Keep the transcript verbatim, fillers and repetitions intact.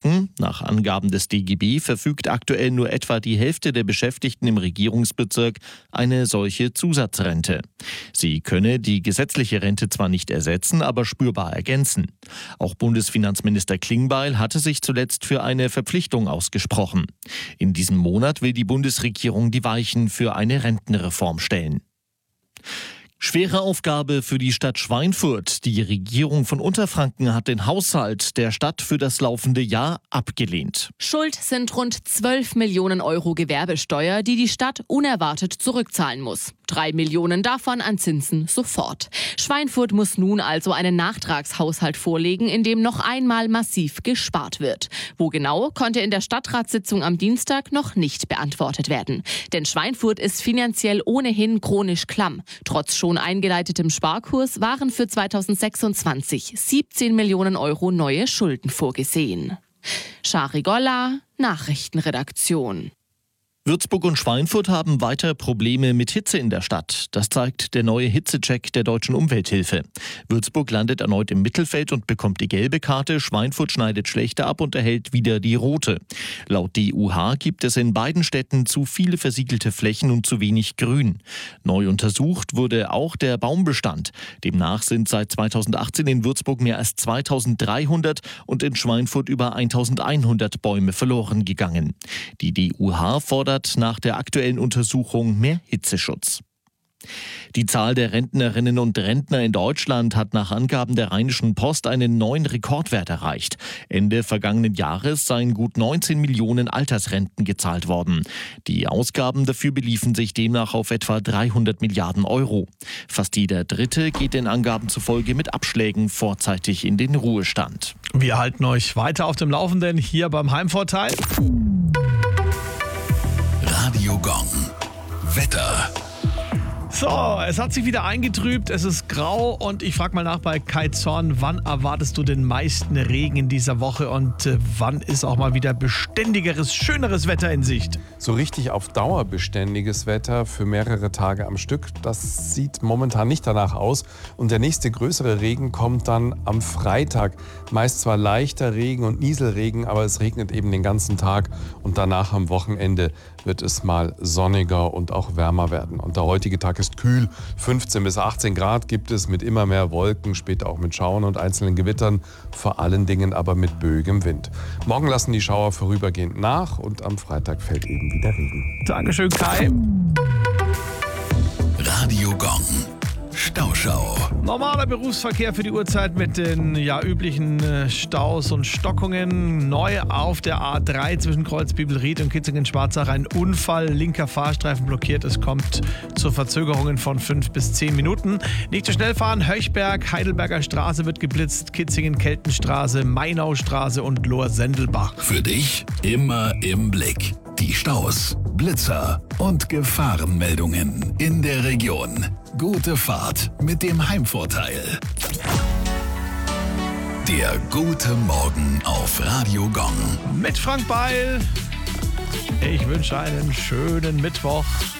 Franken. Nach Angaben des D G B verfügt aktuell nur etwa die Hälfte der Beschäftigten im Regierungsbezirk eine solche Zusatzrente. Sie könne die gesetzliche Rente zwar nicht ersetzen, aber spürbar ergänzen. Auch Bundesfinanzminister Klingbeil hatte sich zuletzt für eine Verpflichtung ausgesprochen. In diesem Monat will die Bundesregierung die Weichen für eine Rentenreform stellen. Schwere Aufgabe für die Stadt Schweinfurt. Die Regierung von Unterfranken hat den Haushalt der Stadt für das laufende Jahr abgelehnt. Schuld sind rund zwölf Millionen Euro Gewerbesteuer, die die Stadt unerwartet zurückzahlen muss. Drei Millionen davon an Zinsen sofort. Schweinfurt muss nun also einen Nachtragshaushalt vorlegen, in dem noch einmal massiv gespart wird. Wo genau, konnte in der Stadtratssitzung am Dienstag noch nicht beantwortet werden. Denn Schweinfurt ist finanziell ohnehin chronisch klamm. Trotz schon eingeleitetem Sparkurs waren für zweitausendsechsundzwanzig siebzehn Millionen Euro neue Schulden vorgesehen. Shari Golla, Nachrichtenredaktion. Würzburg und Schweinfurt haben weiter Probleme mit Hitze in der Stadt. Das zeigt der neue Hitzecheck der Deutschen Umwelthilfe. Würzburg landet erneut im Mittelfeld und bekommt die gelbe Karte. Schweinfurt schneidet schlechter ab und erhält wieder die rote. Laut D U H gibt es in beiden Städten zu viele versiegelte Flächen und zu wenig Grün. Neu untersucht wurde auch der Baumbestand. Demnach sind seit zweitausendachtzehn in Würzburg mehr als zweitausenddreihundert und in Schweinfurt über eintausendeinhundert Bäume verloren gegangen. Die D U H fordert nach der aktuellen Untersuchung mehr Hitzeschutz. Die Zahl der Rentnerinnen und Rentner in Deutschland hat nach Angaben der Rheinischen Post einen neuen Rekordwert erreicht. Ende vergangenen Jahres seien gut neunzehn Millionen Altersrenten gezahlt worden. Die Ausgaben dafür beliefen sich demnach auf etwa dreihundert Milliarden Euro. Fast jeder Dritte geht den Angaben zufolge mit Abschlägen vorzeitig in den Ruhestand. Wir halten euch weiter auf dem Laufenden hier beim Heimvorteil. Radio Gong. Wetter. So, es hat sich wieder eingetrübt, es ist grau und ich frage mal nach bei Kai Zorn, wann erwartest du den meisten Regen in dieser Woche und äh, wann ist auch mal wieder beständigeres, schöneres Wetter in Sicht? So richtig auf Dauer beständiges Wetter für mehrere Tage am Stück, das sieht momentan nicht danach aus. Und der nächste größere Regen kommt dann am Freitag. Meist zwar leichter Regen und Nieselregen, aber es regnet eben den ganzen Tag und danach am Wochenende wird es mal sonniger und auch wärmer werden. Und der heutige Tag ist kühl. fünfzehn bis achtzehn Grad gibt es mit immer mehr Wolken, später auch mit Schauern und einzelnen Gewittern, vor allen Dingen aber mit böigem Wind. Morgen lassen die Schauer vorübergehend nach und am Freitag fällt eben wieder Regen. Dankeschön, Kai. Radio Gong. Stauschau. Normaler Berufsverkehr für die Uhrzeit mit den ja, üblichen äh, Staus und Stockungen. Neu auf der A drei zwischen Kreuz-Bibelried und Kitzingen-Schwarzach ein Unfall. Linker Fahrstreifen blockiert. Es kommt zu Verzögerungen von fünf bis zehn Minuten. Nicht zu schnell fahren. Höchberg, Heidelberger Straße wird geblitzt. Kitzingen, Keltenstraße, Mainaustraße und Lohr-Sendelbach. Für dich immer im Blick. Die Staus, Blitzer und Gefahrenmeldungen in der Region. Gute Fahrt mit dem Heimvorteil. Der gute Morgen auf Radio Gong. Mit Frank Beil. Ich wünsche einen schönen Mittwoch.